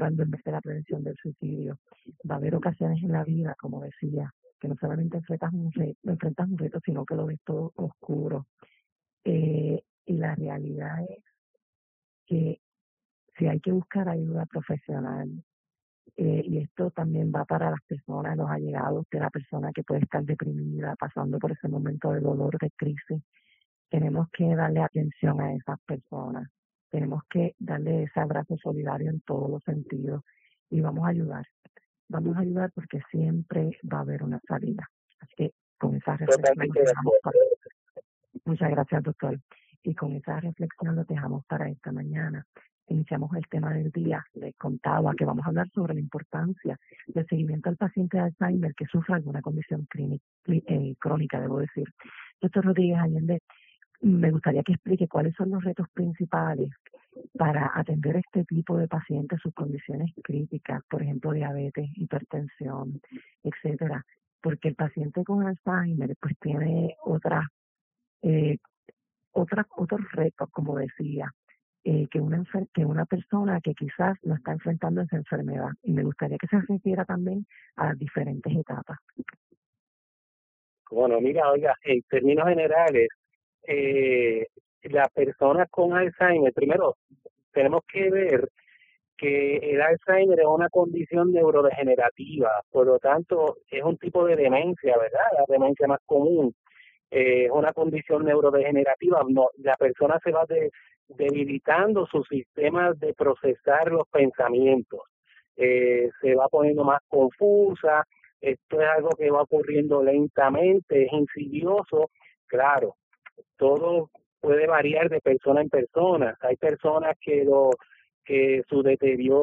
explorando en vez de la prevención del suicidio. Va a haber ocasiones en la vida, como decía, que no solamente enfrentas un reto, sino que lo ves todo oscuro. Y la realidad es que si hay que buscar ayuda profesional, y esto también va para las personas, los allegados de la persona que puede estar deprimida, pasando por ese momento de dolor, de crisis, tenemos que darle atención a esas personas, tenemos que darle ese abrazo solidario en todos los sentidos y vamos a ayudar porque siempre va a haber una salida. Así que con esa reflexión nos dejamos para... Muchas gracias, doctor. Y con esa reflexión nos dejamos para esta mañana. Iniciamos el tema del día. Les contaba que vamos a hablar sobre la importancia del seguimiento al paciente de Alzheimer que sufre alguna condición crónica, debo decir. Doctor Rodríguez Allende, me gustaría que explique cuáles son los retos principales para atender a este tipo de pacientes, sus condiciones críticas, por ejemplo, diabetes, hipertensión, etcétera. Porque el paciente con Alzheimer pues tiene otros retos, como decía, que una persona que quizás no está enfrentando esa enfermedad. Y me gustaría que se refiera también a las diferentes etapas. Bueno, mira, oiga, en términos generales, la persona con Alzheimer, primero, tenemos que ver que el Alzheimer es una condición neurodegenerativa, por lo tanto, es un tipo de demencia, ¿verdad? La demencia más común. Es una condición neurodegenerativa, no, la persona se va debilitando su sistema de procesar los pensamientos, se va poniendo más confusa, esto es algo que va ocurriendo lentamente, es insidioso, claro, todo puede variar de persona en persona, hay personas que su deterioro